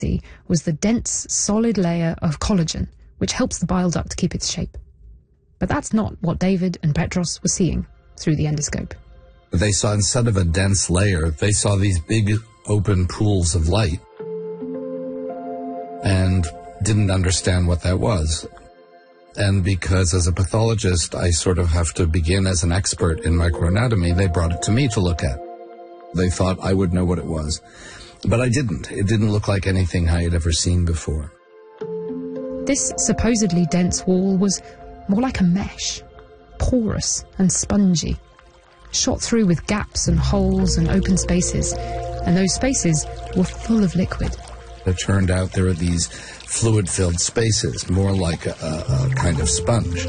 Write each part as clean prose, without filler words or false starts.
was the dense, solid layer of collagen, which helps the bile duct keep its shape. But that's not what David and Petros were seeing through the endoscope. They saw, instead of a dense layer, they saw these big open pools of light and didn't understand what that was. And because as a pathologist, I sort of have to begin as an expert in microanatomy, they brought it to me to look at. They thought I would know what it was. But I didn't. It didn't look like anything I had ever seen before. This supposedly dense wall was more like a mesh, porous and spongy, shot through with gaps and holes and open spaces, and those spaces were full of liquid. It turned out there were these fluid-filled spaces, more like a kind of sponge.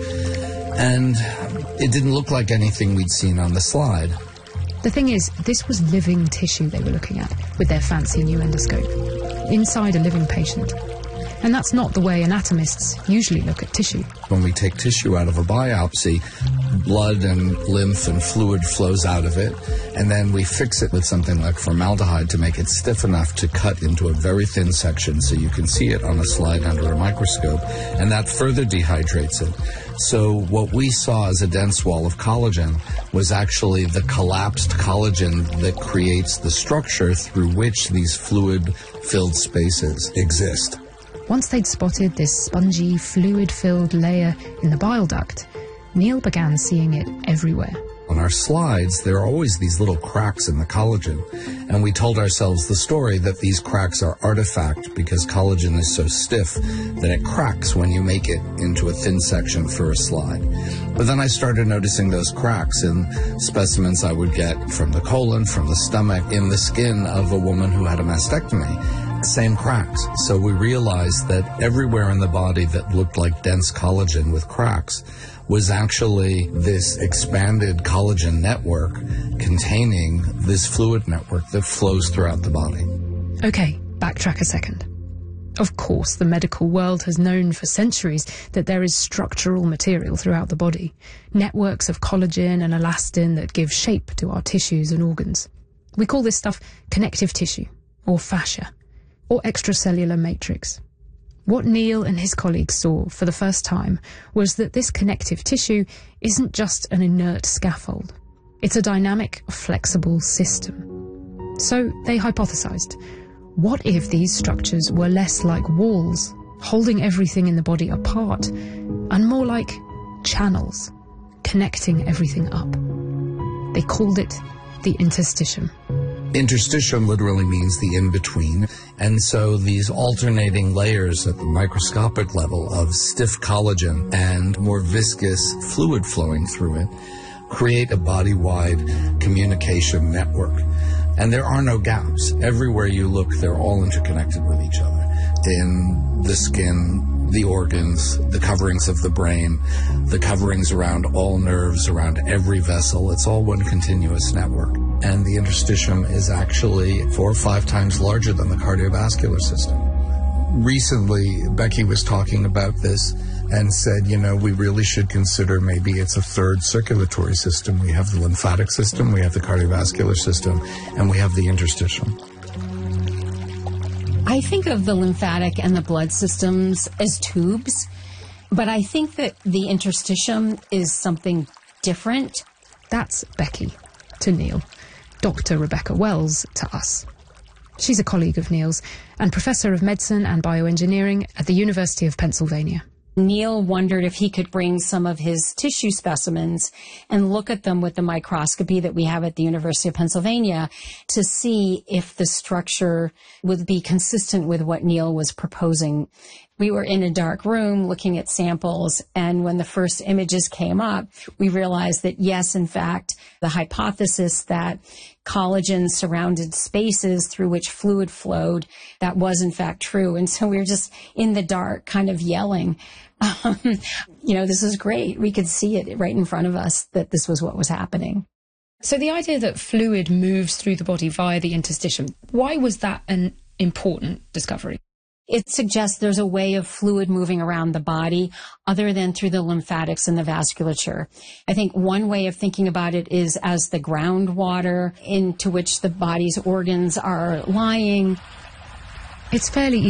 And it didn't look like anything we'd seen on the slide. The thing is, this was living tissue they were looking at with their fancy new endoscope, inside a living patient. And that's not the way anatomists usually look at tissue. When we take tissue out of a biopsy, blood and lymph and fluid flows out of it, and then we fix it with something like formaldehyde to make it stiff enough to cut into a very thin section so you can see it on a slide under a microscope, and that further dehydrates it. So what we saw as a dense wall of collagen was actually the collapsed collagen that creates the structure through which these fluid-filled spaces exist. Once they'd spotted this spongy, fluid-filled layer in the bile duct, Neil began seeing it everywhere. On our slides, there are always these little cracks in the collagen, and we told ourselves the story that these cracks are artifact because collagen is so stiff that it cracks when you make it into a thin section for a slide. But then I started noticing those cracks in specimens I would get from the colon, from the stomach, in the skin of a woman who had a mastectomy. Same cracks. So we realized that everywhere in the body that looked like dense collagen with cracks was actually this expanded collagen network containing this fluid network that flows throughout the body. Okay, backtrack a second. Of course, the medical world has known for centuries that there is structural material throughout the body, networks of collagen and elastin that give shape to our tissues and organs. We call this stuff connective tissue, or fascia, or extracellular matrix. What Neil and his colleagues saw for the first time was that this connective tissue isn't just an inert scaffold. It's a dynamic, flexible system. So they hypothesized, what if these structures were less like walls, holding everything in the body apart, and more like channels, connecting everything up? They called it the interstitium. Interstitium literally means the in-between, and so these alternating layers at the microscopic level of stiff collagen and more viscous fluid flowing through it create a body-wide communication network. And there are no gaps. Everywhere you look, they're all interconnected with each other. In the skin, the organs, the coverings of the brain, the coverings around all nerves, around every vessel. It's all one continuous network. And the interstitium is actually 4 or 5 times larger than the cardiovascular system. Recently, Becky was talking about this and said, we really should consider maybe it's a third circulatory system. We have the lymphatic system, we have the cardiovascular system, and we have the interstitium. I think of the lymphatic and the blood systems as tubes, but I think that the interstitium is something different. That's Becky to Neil, Dr. Rebecca Wells to us. She's a colleague of Neil's and professor of medicine and bioengineering at the University of Pennsylvania. Neil wondered if he could bring some of his tissue specimens and look at them with the microscopy that we have at the University of Pennsylvania to see if the structure would be consistent with what Neil was proposing. We were in a dark room looking at samples, and when the first images came up, we realized that yes, in fact, the hypothesis that collagen surrounded spaces through which fluid flowed, that was in fact true. And so we were just in the dark kind of yelling, this is great. We could see it right in front of us that this was what was happening. So the idea that fluid moves through the body via the interstitium, why was that an important discovery? It suggests there's a way of fluid moving around the body other than through the lymphatics and the vasculature. I think one way of thinking about it is as the groundwater into which the body's organs are lying. It's fairly